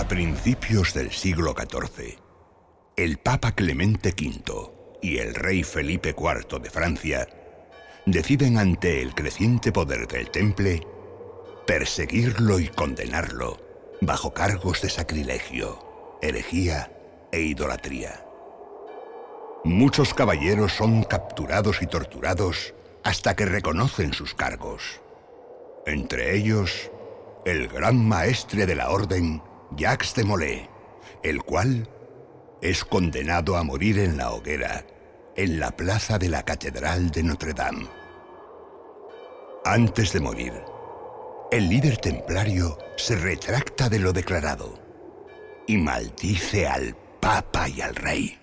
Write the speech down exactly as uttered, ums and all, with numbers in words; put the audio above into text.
principios del siglo catorce, el Papa Clemente quinto y el rey Felipe cuarto de Francia deciden, ante el creciente poder del Temple, perseguirlo y condenarlo bajo cargos de sacrilegio, herejía e idolatría. Muchos caballeros son capturados y torturados hasta que reconocen sus cargos. Entre ellos, el gran maestre de la orden, Jacques de Molay, el cual es condenado a morir en la hoguera en la plaza de la Catedral de Notre Dame. Antes de morir, el líder templario se retracta de lo declarado y maldice al Papa y al Rey.